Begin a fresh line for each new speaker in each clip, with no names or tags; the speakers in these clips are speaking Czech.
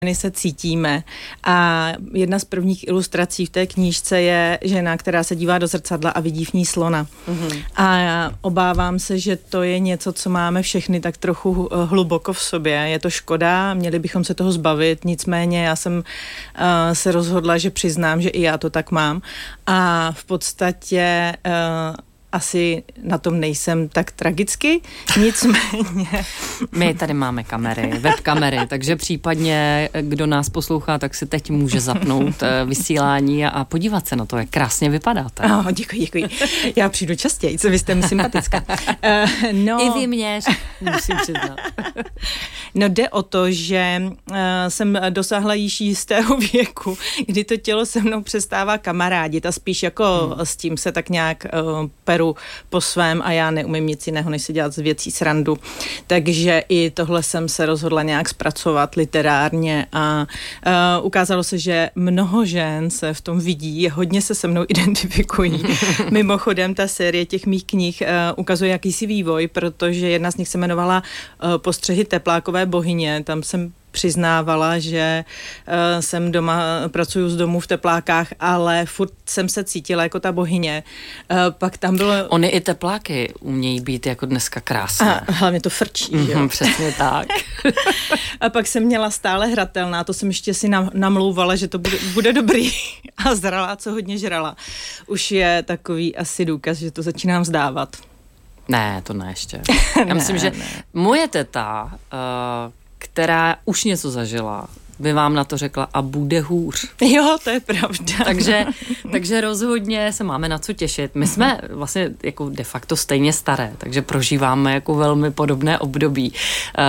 se cítíme a jedna z prvních ilustrací v té knížce je žena, která se dívá do zrcadla a vidí v ní slona. A obávám se, že to je něco, co máme všechny tak trochu hluboko v sobě. Je to škoda, měli bychom se toho zbavit, nicméně já jsem se rozhodla, že přiznám, že i já to tak mám a v podstatě asi na tom nejsem tak tragicky, nicméně.
My tady máme kamery, webkamery, takže případně, kdo nás poslouchá, tak si teď může zapnout vysílání a podívat se na to, jak krásně vypadáte.
Děkuji. Já přijdu častěji, co vy jste mi sympatická.
I vy mě, musím přiznat.
No jde o to, že jsem dosáhla již jistého věku, kdy to tělo se mnou přestává kamarádit a spíš jako s tím se tak nějak peru po svém a já neumím nic jiného, než si dělat z věcí srandu. Takže i tohle jsem se rozhodla nějak zpracovat literárně a ukázalo se, že mnoho žen se v tom vidí, hodně se se mnou identifikují. Mimochodem ta série těch mých knih ukazuje jakýsi vývoj, protože jedna z nich se jmenovala Postřehy teplákové bohyně. Tam jsem přiznávala, že jsem doma, pracuju z domu v teplákách, ale furt jsem se cítila jako ta bohyně. Pak tam bylo...
Ony i tepláky umějí být jako dneska krásné.
A hlavně to frčí, že jo?
Přesně tak.
A pak jsem měla stále hratelná, to jsem ještě si namlouvala, že to bude dobrý a zrala, co hodně žrala. Už je takový asi důkaz, že to začínám vzdávat.
Ne, to ne ještě. Já myslím, že moje teta, která už něco zažila, by vám na to řekla a bude hůř.
Jo, to je pravda.
Takže rozhodně se máme na co těšit. My jsme vlastně jako de facto stejně staré, takže prožíváme jako velmi podobné období.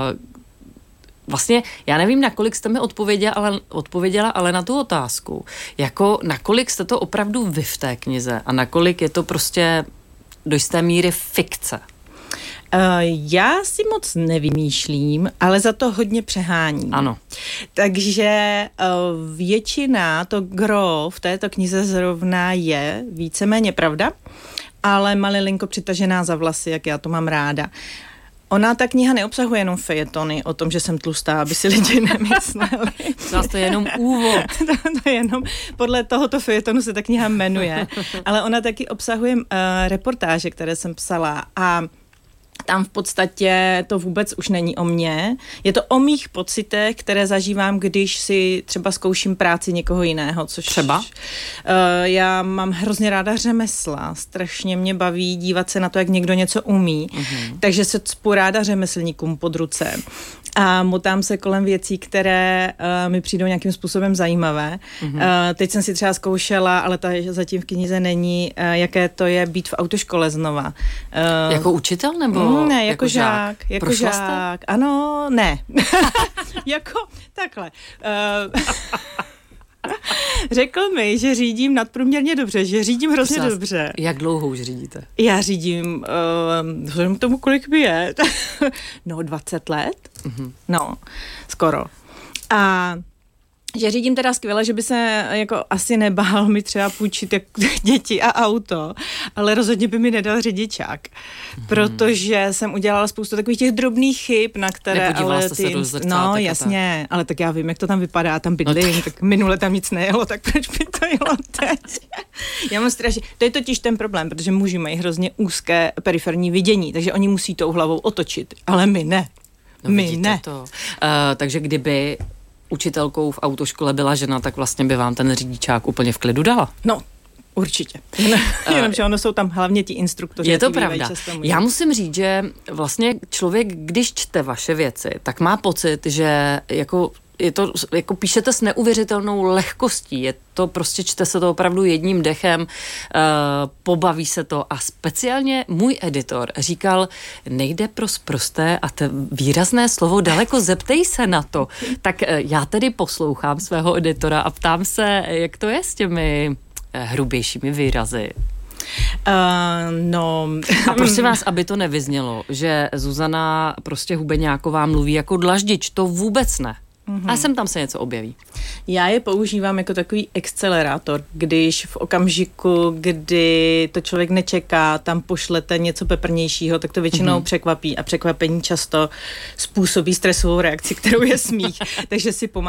Vlastně, já nevím, nakolik jste mi odpověděla, ale na tu otázku, jako nakolik jste to opravdu vy v té knize a nakolik je to prostě do jisté míry fikce.
Já si moc nevymýšlím, ale za to hodně přeháním.
Ano.
Takže většina, to gro v této knize zrovna je víceméně pravda, ale malilinko přitažená za vlasy, jak já to mám ráda. Ona, ta kniha neobsahuje jenom fejetony o tom, že jsem tlustá, aby si lidi nemysleli.
To je jenom úvod.
To je jenom, podle tohoto fejetonu se ta kniha jmenuje. Ale ona taky obsahuje reportáže, které jsem psala a tam v podstatě to vůbec už není o mně. Je to o mých pocitech, které zažívám, když si třeba zkouším práci někoho jiného. Což
třeba?
Já mám hrozně ráda řemesla. Strašně mě baví dívat se na to, jak někdo něco umí. Takže se cpu ráda řemeslníkům pod ruce. A motám se kolem věcí, které mi přijdou nějakým způsobem zajímavé. Teď jsem si třeba zkoušela, ale ta zatím v knize není, jaké to je být v autoškole znova.
Jako učitel nebo
ne, jako žák. Jako
Prošla
žák.
Jste?
Ano, ne. Jako takhle. Řekl mi, že řídím nadprůměrně dobře, že řídím hrozně dobře.
Jak dlouho už řídíte?
Já řídím, vzhledem k tomu, kolik mi je, 20 let. No, skoro. A že řídím teda skvěle, že by se jako asi nebál mi třeba půjčit jak děti a auto, ale rozhodně by mi nedal řidičák, protože jsem udělala spoustu takových těch drobných chyb, na které
nepodívala jste se do zrcátek.
No jasně, ale tak já vím, jak to tam vypadá, tam bydlím, tak minule tam nic nejelo, tak proč by to jelo teď? Já mám strašně, to je totiž ten problém, protože muži mají hrozně úzké periferní vidění, takže oni musí tou hlavou otočit, ale my ne.
No, my ne. To. Takže kdyby učitelkou v autoškole byla žena, tak vlastně by vám ten řidičák úplně v klidu dala.
No, určitě. Jenomže ono jsou tam hlavně ti instruktoři.
Je to pravda. Já musím říct, že vlastně člověk, když čte vaše věci, tak má pocit, že jako píšete s neuvěřitelnou lehkostí. Je to prostě, čte se to opravdu jedním dechem, pobaví se to a speciálně můj editor říkal, nejde pro sprosté a to výrazné slovo daleko, zeptej se na to. Tak já tedy poslouchám svého editora a ptám se, jak to je s těmi hrubějšími výrazy.
No.
A prosím vás, aby to nevyznělo, že Zuzana prostě Hubeňáková mluví jako dlaždič, to vůbec ne. A sem tam se něco objeví.
Já je používám jako takový akcelerátor, když v okamžiku, kdy to člověk nečeká, tam pošlete něco peprnějšího, tak to většinou překvapí a překvapení často způsobí stresovou reakci, kterou je smích. Takže si pomáhám